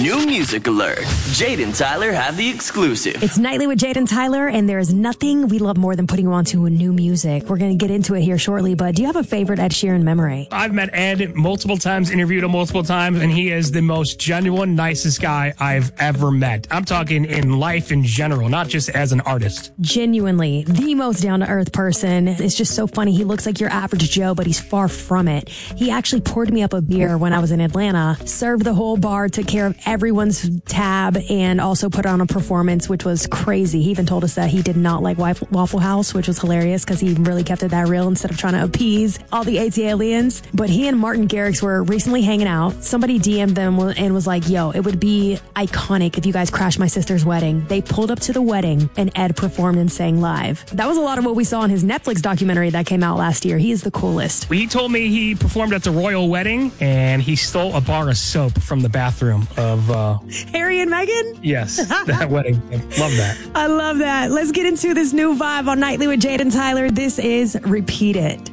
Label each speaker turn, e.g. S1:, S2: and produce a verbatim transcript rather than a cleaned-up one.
S1: New music alert. Jade and Tyler have the exclusive.
S2: It's Nightly with Jade and Tyler, and there is nothing we love more than putting you onto new music. We're going to get into it here shortly, but do you have a favorite Ed Sheeran memory?
S3: I've met Ed multiple times, interviewed him multiple times, and he is the most genuine, nicest guy I've ever met. I'm talking in life in general, not just as an artist.
S2: Genuinely, the most down-to-earth person. It's just so funny. He looks like your average Joe, but he's far from it. He actually poured me up a beer when I was in Atlanta, served the whole bar, took care of everyone's tab, and also put on a performance, which was crazy. He even told us that he did not like Waffle House, which was hilarious because he really kept it that real instead of trying to appease all the A T aliens. But he and Martin Garrix were recently hanging out. Somebody D M'd them and was like, yo, it would be iconic if you guys crashed my sister's wedding. They pulled up to the wedding and Ed performed and sang live. That was a lot of what we saw in his Netflix documentary that came out last year. He is the coolest.
S3: He told me he performed at the royal wedding and he stole a bar of soap from the bathroom of uh,
S2: Harry and Meghan?
S3: Yes, that wedding. Love that.
S2: I love that. Let's get into this new vibe on Nightly with Jade and Tyler. This is Repeat It.